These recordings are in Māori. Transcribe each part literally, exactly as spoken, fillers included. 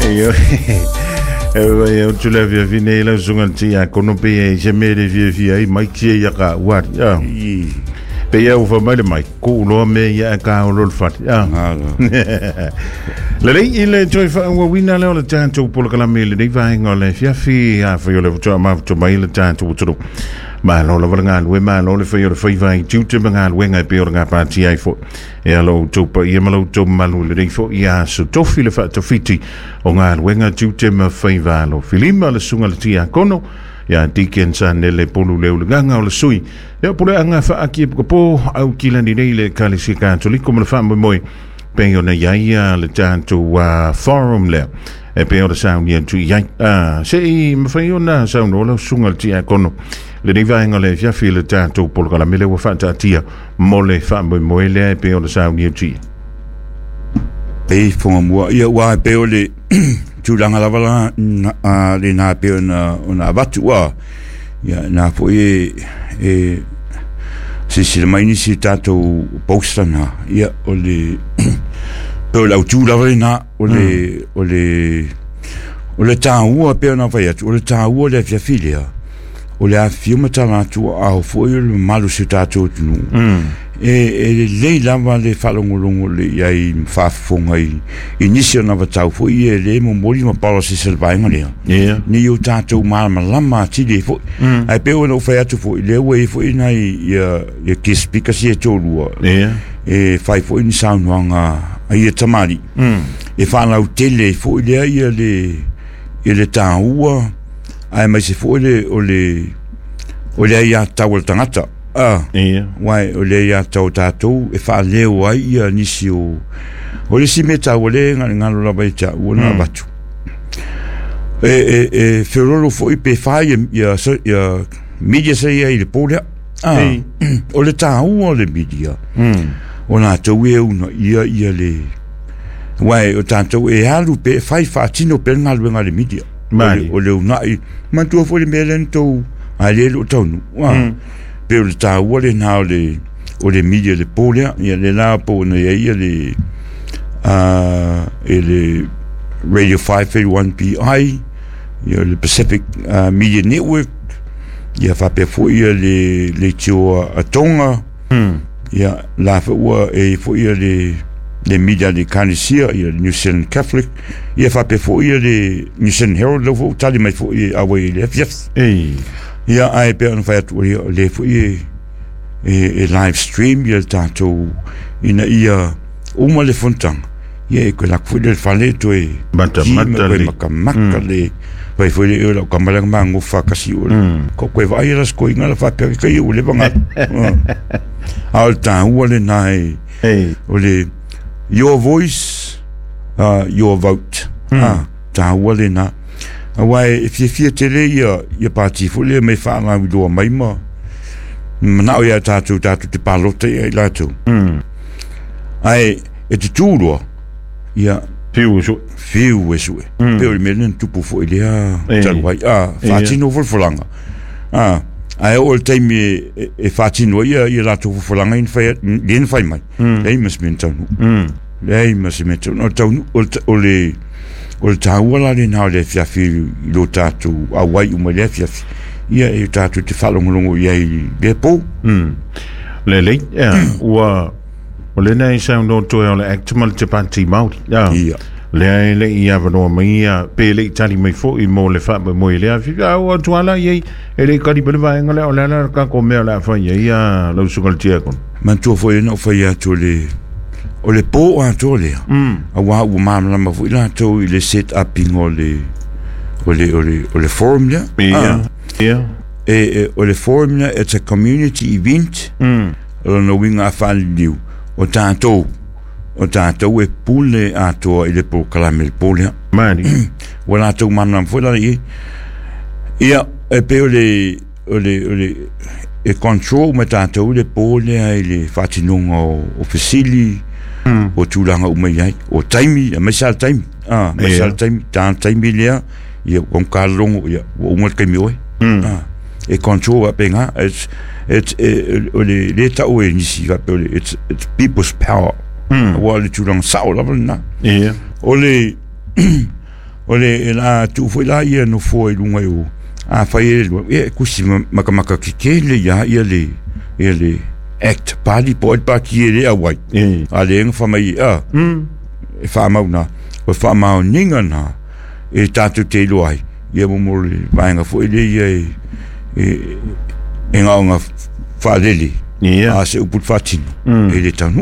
Io io tu la via vine la zungantia con un pe gemere via via mai che ya ka wa ya pe ya ufa mai mai ku lo me ya ka lo fat ya le le il joy fa wa wina le tanto por la mele dei va ngole fia fi ya fa yo le to ma to mai le tanto to ma lo la vanga we ma lo le fa yo fa vai tu te banga we ngai pe nga pa ti ai fo e alo to pa ye malo to malu le dei fo ya so to fi le fa to fiti o nga we nga tu te ma fa va lo filima le sunga le ti kono ya diken san le polu le nganga o le sui ya pole anga fa aki po au kila ni le kali si katoli como le fa moi pe yo na ya le tanto wa forum le e pe o sound ya tu ya ah sei me fa yo na sound o le sunga le ti kono le ni va ngale ya fi le tanto por la mele wa fa ta tia mole fa moi le pe o sound ya ti pe fo mo ya wa pe o le tu langa la vala a le na pe ona ona batu wa ya na fo e e se se mai ni si tato postana ya o le pe la tu la vala o le o le o le ta u pe ona fa ya o le ta u le fia filia o le a firma tala tu a fo le malu si tato tu e e le lava le falongolongo le ai fa fonga i inicio na vatau fo i le mo mori ma palo se selvainga le yeah ni yo tato ma lama ti le fo ai pe o fa atu fo le we fo ina i ya ki speaker si e tolu yeah e fai fo in sound wanga ai tamari e fa na tele fo le ai le e le taua ai mai se fo le o le o le ia tawal tangata ah yeah wai o le ia tau tatou e fa leo ai ia nisi o o le si meta o le ngalo la bai cha o na batu e e e ferolo fo i pe fa ia ia media se ia i le polia ah o le tau o le media o na tau e uno ia ia le wai o tanto e alu pe fai fa tino pe ngalo ngale media o le una i man tu fo le melento ale lo tonu wa pe o ta wole na le o le media le polia ia le la po na ia le a ele radio five eighty-one P I ia le Pacific uh, Media Network ia fa pe fo ia le le tio a tonga ia la fo e fo ia le le media de Canisia ia New Zealand Catholic ia fa pe fo ia le New Zealand Herald lo fo tali mai fo ia awe le yes ei ia ai pe on fa tu le fo ia e live stream ia tanto ina ia uma le fontang ia ko la fo le fale to e mata mata le maka le vai fo le o kamala mango fa kasi o ko ko vai las ko inga la fa pe ka i o le banga alta o le nai ei o le your voice uh your vote ah ta o le na wai if you feel tele ia ia parti fo le me fa nga do mai ma na o ia tatu tatu te palota ia la tu ai e te tulo ia fiu so fiu eso pe o menen tu po fo ia tal wai ah fatino fo folanga ah ai o time e fatino ia ia la tu fo folanga in fa din fa mai ei mas mentanu ei mas mentanu o tau o le o tau la le na le fia fi lo tatu a wai o le fia ia e tatu te falongolongo ia i bepo le le ia wa o le nei sound o to le actual te panti mau ia le le ia vano mai ia pe le tali mai fo i mo le fa mo le fi o to ala ia e le ka di pe va ngale o la ka ko me la fa ia lo su kal tia kon man tu fo no fa ia to le o le po a to le a wa u mam la ma fu la to le set up in le o le o le o le forum ya ia ia e o le forum ya it's a community event o no winga fa liu o tanto o tanto e pule a to ile po kalamel polia mani wala to manam fu la i ia e pe o le o le o le e control ma tanto le polia ile fatinungo o facili o tulanga umai o taimi a mesal time ah mesal time tan time lia ia con kalongo ia o mo ke mi oi ah e control a penga it's it's o le le ta o ni si va it's it's people's power o le tulanga sao la na ia o le ole la tu foi la ia no foi lunga eu a fai e kusi maka maka ke le ya ia le ele act party boy pa ki ele awai ale ng famai a e fa mauna o fa mau ninga na e tatu te loai ia mo mo vai nga foi le e e nga nga fa leli a se uput fatin ele tanu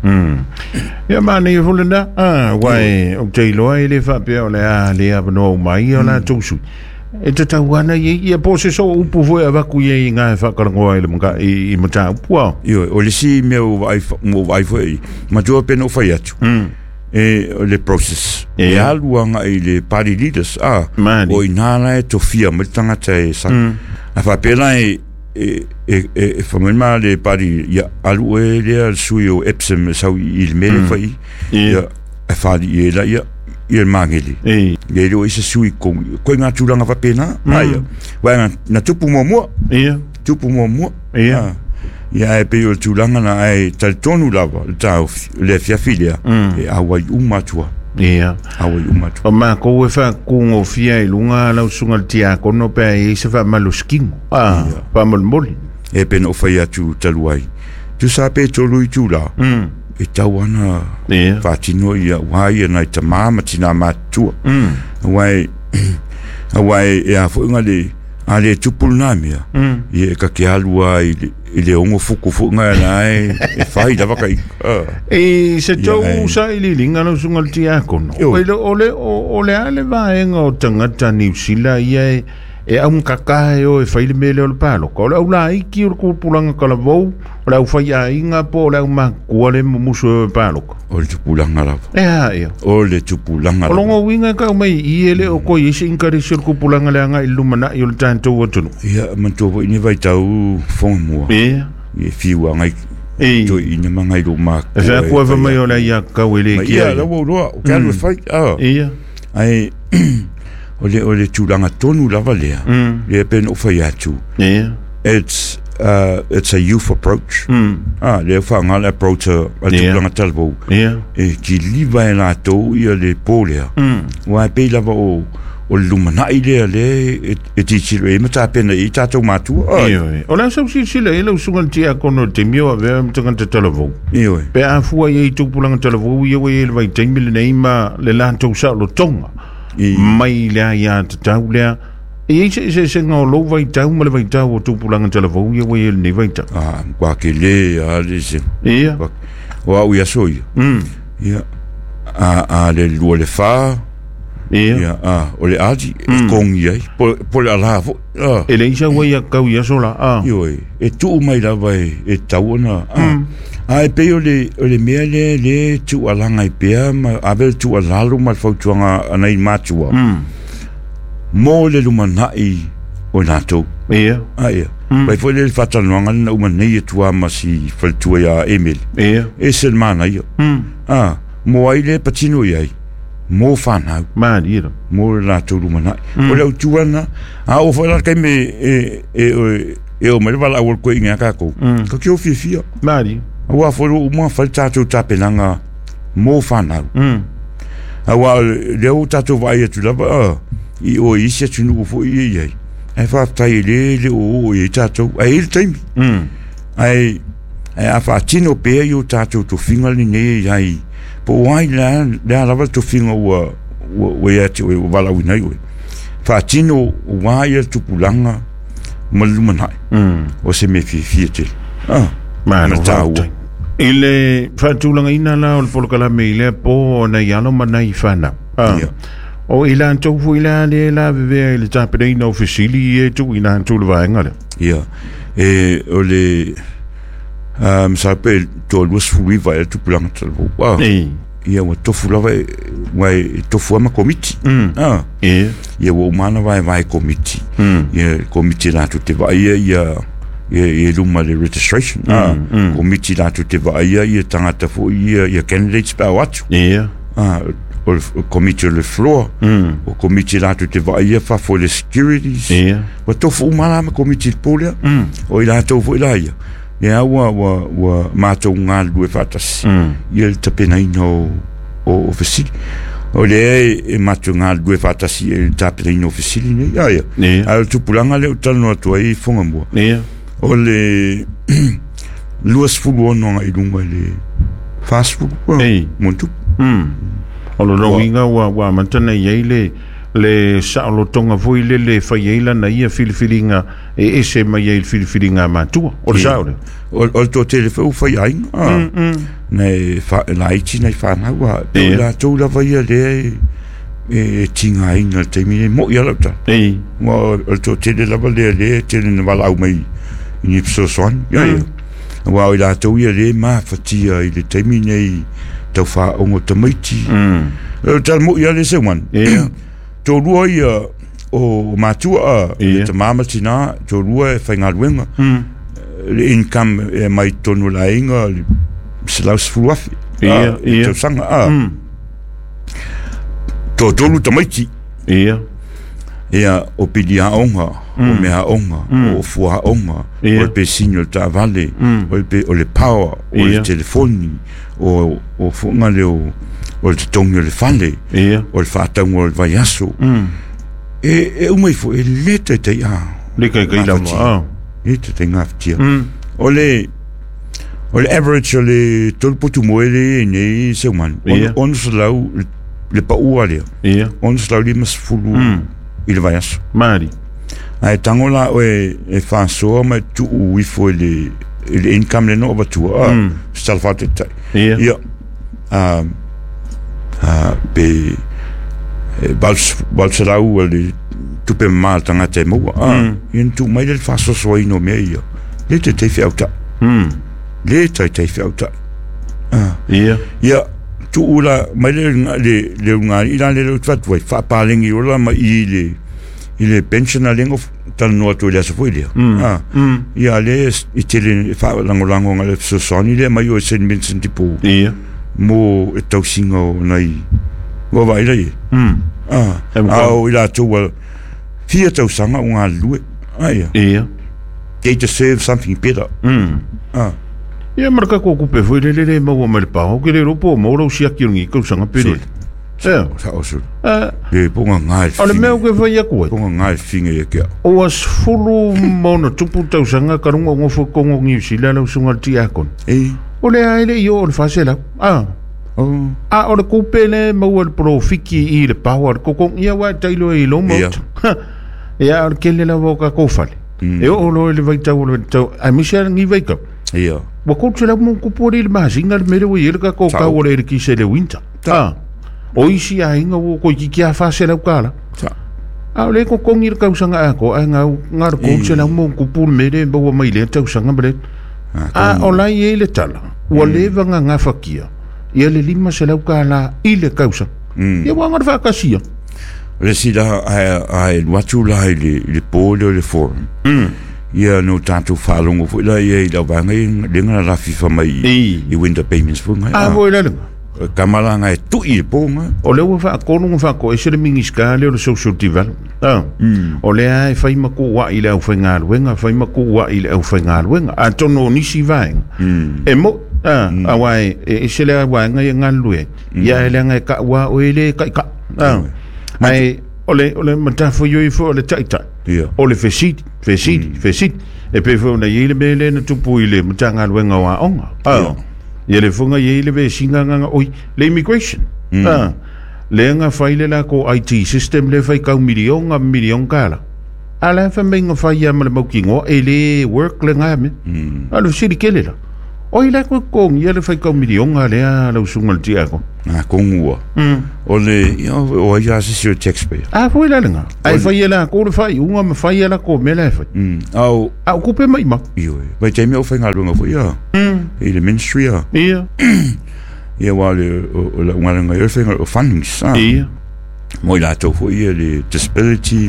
ia mani volenda ah wai o te loai le fa pe o le a le a no mai o la tusu e te tauana ia po se so upu foi ava ku ia nga fa ka ngoa le mga i mata pua io o le si me o vai mo vai foi ma jo pe no fai atu e le process e aluanga i le party leaders ah o inala e tofia me tanga te sa a fa pela e e e e famema le party ia alu e le sui o epsem sau il mele fai ia e fa di la ia ia mageli e e lo ise sui ko ko nga tulanga fa pena ai wa na tupu mo mo ia tupu mo mo ia ia e pe o tulanga na ai tal tonu lava ta le fia filia e awa uma tua ia awa uma tua o ma ko e fa ku ngo fia i lunga la sunga tia ko no pe e se fa malusking ah pa mol mol e pe no fa ia tu taluai tu sa pe tolu i tula e tawana yeah. Fatino ia wai na te mama tina matua mm. wai wai e a funga le ale tupulna mia mm. e ka ke alua i le ongo fuku funga na e fai da vaka e se tau sa i linga no sunga tia kono ole ole ole ale vai ngo tangata New Zealand ia e a un kaka e o e fai le mele o le palo ko le ula i ki o kupulanga kala vou o le fai a inga po le ma ko le muso o palo o le tupulanga la e ha ia o le tupulanga o longo winga ka mai i ele o ko i se inka re sir kupulanga le anga ilumana i o le tanto o tunu ia manto vo ni vai tau fon mo e e fiwa ngai e to i ni manga i lo ma e fa ko va mai o la ia ka wele ki ia la wo lo ka le fai ah ia ai o le o le tulanga tonu lava lea mm. le pen o fai atu yeah. it's uh, it's a youth approach mm. ah le fa ngala approach a tulanga yeah. talvo yeah. e ki liva e la to ia le polea mm. wa pe lava o o lumana ile le e ti chilo e mata pena i tato matu io o la so si si le lo sunga tia kono te mio ave mtanga te talvo io pe a fu ye tu pulanga talvo ia we le vai te mil nei ma le la to sa lo tonga mai le ia te tau lea e se se se ngau lo vai tau ma le vai tau o tupulanga telefou ia wei ele nei vai tau ah kwa ke le a le se ia wa u ia soi mm ia a a le lu le fa ia ia a o le aji kong ia po po la la ah ele ia wei a kau ia sola ah io e tu mai la vai e tau na ah ai pe o le o le mea le le tu alanga i pea ma avel tu alalu ma fautuanga anai matua mm. mo le lumanai o nato ia ai vai foi le fatanonga na umanei tua ma si faltua ya Emil ia e sel mana ia mm. ah mo ai le patino ia mo fana ma dira mo la tu lumanai mm. o le tuana a o foi la kai me e e e o me vala o ko inga ka ko ko ki o fifia ma di Awa foro uma falta tu tapelanga mo fana. Mm. Awa le o tatu vai tu lava i o isi tu no fo i i. Ai fa tai le le o i tatu ai il time. Mm. Ai ai a fa tino pe i o tatu tu finga ni nei ai. Po wai la la lava tu finga o o ia tu o vala u nei. Fa tino wai tu pulanga malumana. Mm. O se me fi fiete. Ah. Ma no tau. Ile fatulanga ina la o polkala meile po na yalo manai fana. Ah. O ila anto fu ila le la ve le tapere ina officiali e tu ina anto le vaenga le. Ia. E o le um sape to was fu viva e tu plan talo. Wow. E ia o tofu lava vai tofu ama committee. Ah. E ia o mana vai vai committee. Ia committee la tu te vai ia e e luma le registration ah committee la tu te vai ia ia tangata fo ia ia candidates pa watu ia ah o committee le floor o committee la tu te vai ia fa for the securities ia o to fo mala ma committee polia o ila to fo ila ia ia wa wa wa ma to ngal du fatas ia te pena ino o ofisi O le e matunga gue fatasi e tapirino ofisili ne ya ya. Al tupulanga le utano atu ai fonga mua. O le luas fulu ono i lunga le fast food. Muntu. O lo no inga wa wa mantana ye le le sa lo tonga foi le le fa ye la na ia filifilinga e ese mai ye filifilinga matua. O le sa o o to telefone fa ai. Nei fa lai chi nei fa na wa la to la vai le e tinga inga te mi mo ya la ta ei mo o to te la va le le te na va la mai ni so son ya ya wa la to ya le ma fa ti ai le te mi nei to fa o mo te mai ti mm tal mo ya le se man e to lu ia o matua te mama tina to lu e fa ngalwenga le income mai tonu la inga slaus fluafi ia ia to sanga a to tolu tamaiti ia ia o pidia onga o mea onga o fua onga o pe sinyo ta vale o pe o le power o le telefoni o o funga le o o le tongo le fale o le fatango o le vaiaso e e umai fo e lete te a le kai kai la mo e te te ngaftia o le o le average o le tolputu moele nei se man on slau le pa ua le on slau li mas fulu i le vaiaso mari ai tangola o e e fa so ma tu ui fo le le income le no batua stal fate tai ia a a be bals balsrau le tu pe mal tanga te mo a in tu mai le fa so so ino me ia le te te fiauta le tai tai fiauta ah ia ia tu ula mai le le le nga ila le fat vai fa palingi ula mai ile ile pensiona lengo tal no tu le so ile ah ia le itele fa lango lango ngale so soni le mai o sen minsen tipo ia mo e tau singo nai go vai le ah au ila tu wa fia tau sanga unga lue ai ia they just serve something better ah ia marka ko ku pe foi le le mo mo le pa o ke le ropo mo ro sia ki ngi ko sanga pe le sa sa o su eh e ponga ngai ale me o ke foi ko ponga ngai finga e ke o was fulu mo no tupu tau sanga ka rungo ngo fo ko ngi sila lo sunga ti akon e o le ai le yo o fasela ah oh a o le ku pe le mo o profiki i le power ko ko ia wa tailo i lo mo ia o ke le la boka ko fale e o lo le vai tau le tau a misha ngi vai ka ia wa ko tsela mo ko pori le masinga le mere o ir ka ko ka o le ki se le winter ah o isi a inga o ko ki kia fa se la kala a le ko ko ngir ka usanga ko nga nga ko tsela mo ko pur mere bo mai le tau sanga bre a o la ye le tala o le vanga nga fakia ia le lima se la kala i le kausa ia wa nga fa kasia le sida a a watu la le le polo le forum ia no tanto falongo foi la ia da vanga le nga la fifa mai i winter payments funga a voi la kamalanga e tu i ponga o le wa ko no fa ko ese le mingiska le o social development ah o le ai fai ma ko wa i le au fenga wenga fai ma ko wa i le au fenga wenga a tono ni si vai e mo ah a wai ese le wa nga nga lue ia le nga ka wa o le ka ka ah mai ole ole mata fo yo i fo le taita o le fesit fesit fesit e pe fo na yele bele na tupu ile mtanga lwenga wa onga ah yele funga yele be singa nga oi le immigration ah le nga faile la ko I T system le fai ka milion a milion kala ala fa menga fa ya mal mokingo ele work le nga me ala siri kele la oi la ko ko yele fai ka milion ale ala usungal tiago na kongua o le o ya se si o taxpayer ah foi la nga ai fai la ko le fai unga me fai la ko me la fai au au ko pe mai ma io vai te me o fai ngalunga foi ya ele ministry ya ia ia wale o la nga nga yo fai o fundings ah ia mo la to foi le disability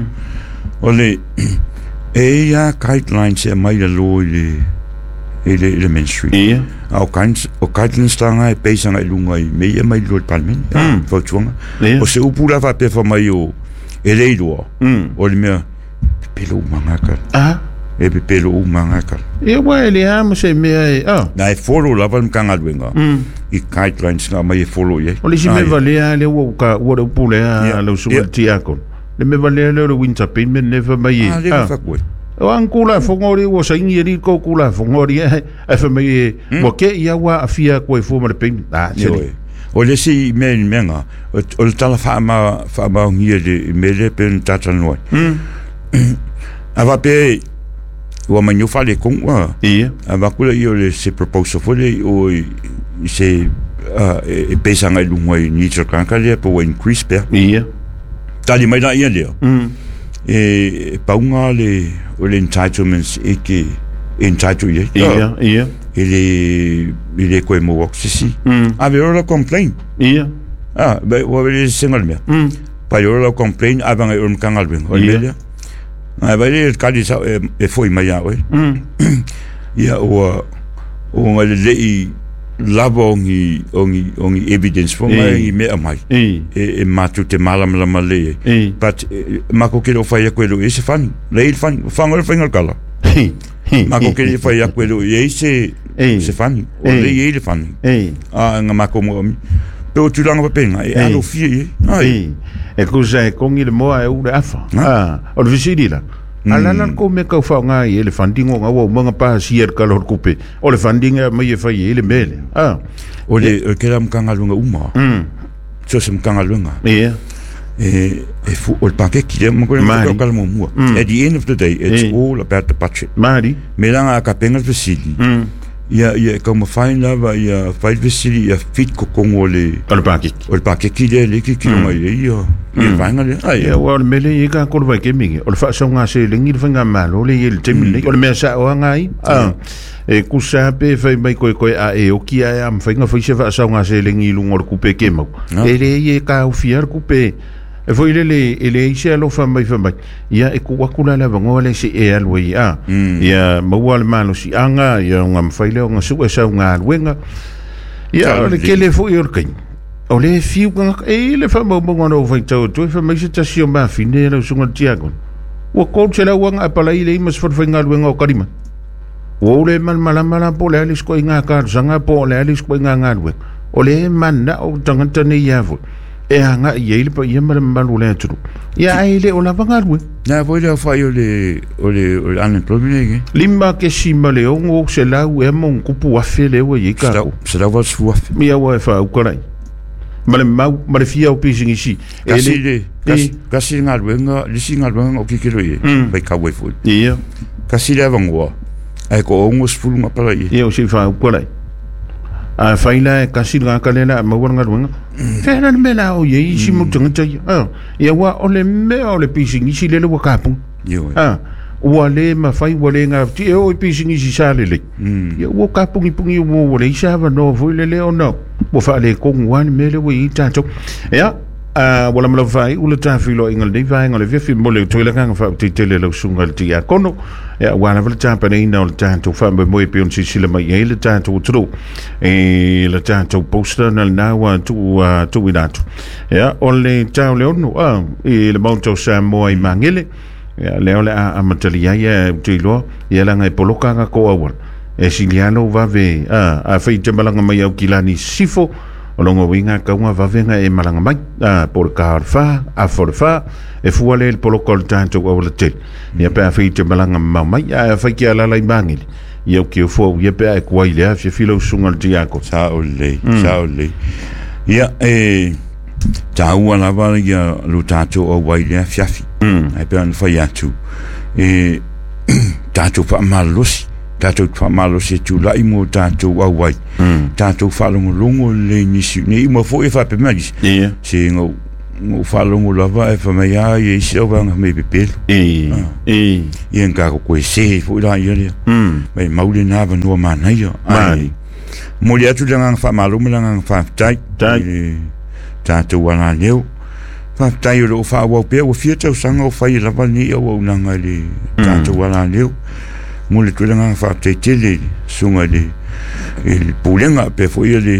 o le e ya guidelines e mai la lo le ele ele ministry ia au kans o guidelines tanga e peisanga i lunga i me mai lo parliament fo tuanga o se upura va pe fa mai o ele do o le me pelo mangaka ah e pe pelo o mangaka e wa ele ha mo se me e ah na e follow la van kanga luenga i guidelines nga mai e follow ye o le si me vale le wo ka wo le pule a lo su ti ako le me vale le winter payment never mai ah o an kula fongori wo sa ingi ri ko kula fongori e fa mai wo ke ia wa afia ko e fo ma le payment ah o le si me menga o le tala fa ma fa ma ngi de me le pen tata no ava pe o manyo fa le con wa ia ava kula io le se proposal fo le o se e pesa ngai lu mai ni tsa kanka le po increase per ia tali mai la ia le e paunga le o le entitlements e ke entitled ia ia ele ele ko mo work si a ver la complain ia ah be o ver single me pa yo la complain avant un canal ben o le ah ba le kali sa e foi mai ya oi ia o o le le labongi ongi ongi evidence for mai me mai e e matu te mala mala male but ma ko kero fai ko lo ese fan le fan fan o fan kala ma ko kero fai ko lo ese se fan o le ele fan ah nga ma ko mo pero tu langa pena e alo fie ai e ko sai con il mo e u afa ah o visidi la ala ko me ka fa nga ele funding nga wo mga pa sier ka lor kupe o le funding mai e fa ele mele ah o le ke ram kanga lunga uma mm so sem kanga lunga yeah e e fu o pa ke ki mo ko ko ka mo mo at the end of the day it's all about the budget mari me langa ka penga facility ia ia como fai lava ia fai facility ia fit ko kongo le o pa ke o pa ke ki le ki ki mai ia ia vanga le ai o le mele i ka ko va ke mingi o fa so nga se le ngi fanga malo le il temi o le me sa o nga i ah e ku sa pe fai mai ko ko a e o ki a am fanga fa se fa so nga se le ngi lu ngor ku pe ke mo e le i ka u fiar ku pe e foi le le ele ise lo fa mai fa mai ia e ku wakula la ngole si e al wi a ia mo wal malo si anga ia ngam fai le nga su sa nga wenga ia le ke le foi or kin o le fiu nga e le fa mo mo no fa tau tu fa mai ta si ma fine lo su nga tiagon o ko se la wanga pa la ile mas for fa nga wenga o karima o le mal mala mala po le ali sko nga ka zanga po le ali sko nga nga we o le man na o tangata ne yavo e anga yele pa yemba mbalu le tru ya ile o la vangalwe na voi le fa yo le o le o unemployment limba ke shima le o ngo se la u e mon kupu wa fele o ye ka se la va su mi ya wa fa u korai male ma male fia o pising ici ele le kasi ngalwe nga li singalwe o ki kilo ye ba ka we fu ia kasi le vangwa ai ko ngo sfulu ma pala ye ye o se fa u korai a faila kasi nga kalela ma wanga wanga fela me la o ye si mo tanga tsa ah ya wa o le me o le pising si le wa kapu ah wa le ma fai wa le nga ti o pising si sa le le ya wa kapu ni pungi wo le sa va no vo le le o no wo fa le ko wan me le wi ta to ya ah wala ma vai u le ta filo ingal de vai ngal ve fi mo le to le nga fa ti tele lo sungal ti ya kono ya wana vele tampa nei na le tanto fa mo mo pe on si sile mai ele tanto tro e le tanto poster na na wa tu tu widato ya ole tau le onu ah e le monto sa mo ai mangele ya le ole a matalia ya tu lo ya la ngai poloka nga ko awal e siliano va ve ah a fai te malanga mai au kilani sifo o longo winga ka unha vavenga e malanga mai a por carfa a forfa e fuale el polo col tanto o le tel ia pe a feite malanga mai a fai ki ala lai bangili ia o ki o fo ia pe a kwai le a filo sungal tiako sa ole sa ole ia e ta ua la va ia lu tanto o wai le fiafi ai pe an fai atu e tanto fa malusi tatou fa malo se tu la imo tatou au wai tatou fa longo longo le nisi ni mo fo e fa pe mai se ngo ngo fa longo lava e fa mai ai e se va me pe e e e en ka ko se fo la ia mai mauli na va no mana ia ai mo le atu langa fa malo mo langa fa tai tai tatou wana leo fa tai ro fa wa pe o fieta o sanga o fa i lava ni o nanga le tatou wana leo mo le tulenga fa te tele sunga le il pulenga pe foi ele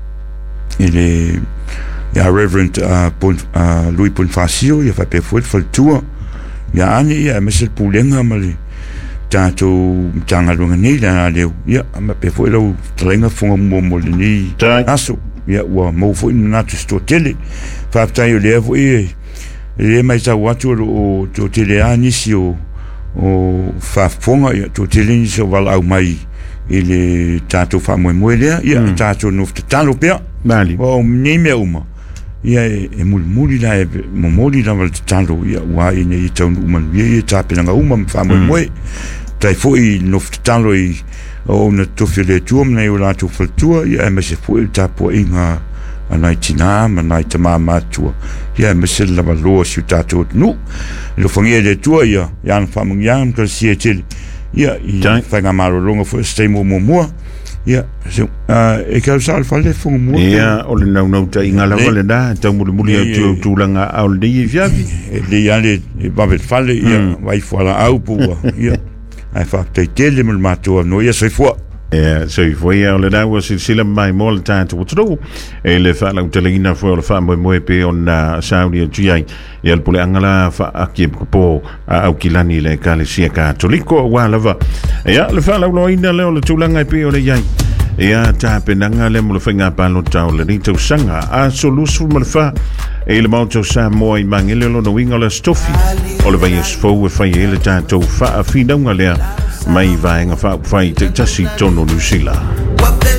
ele ya reverend uh, Pon, uh, Louis Ponfacio ya fa pe foi fa tua ya ani ya mesel pulenga mali tātou tanga runga ni la leo ia ma pe foi lo trenga fonga mo mo ni aso ia wa mo foi na tu sto tele fa ta yo le foi e mai sa watu o to tele ani si o o fa fonga ia to tele ni so val au mai ele tātou fa mo mo le ia tātou no talo pe Bali o ni me uma ia e mul muli la e mo moli la val talo ia wa ine i tau uma ia ta pe nga uma fa mo mo tai foi no talo i o na to fele tuam nei o la to faltua ia me se foi ta po inga anai tina manai te mama tua ia me se la valo si tato nu lo fangia de tua ia ia fa mo ia ko si e til ia ia fa nga maro longa fo stay mo mo mo ia so e ka sal fa le fo mo ia o le nau nau ta inga la vale da ta mo mo ia tu tu langa au de ia vi le ia le va vet fale ia vai fo la au pu ia ai fa te tele mo mato no ia se fo e so foi ia le da was sila mai mo le tanto tro e le fa la utelina fo le fa mo mo pe on saudi tu ia ia le pole angala fa aki po au kilani le kalesia katoliko wa lava ia le fa la loina le le tulanga pe o le ia ia ta penanga le mo le finga pa lo tau le ni tau sanga a solusu mo le fa e le mau tau sa mo i mangele lo no winga le stofi o le vai sfo e fai ele tanto fa fina nga le mai vai nga fa fai te tasi tono Lucila.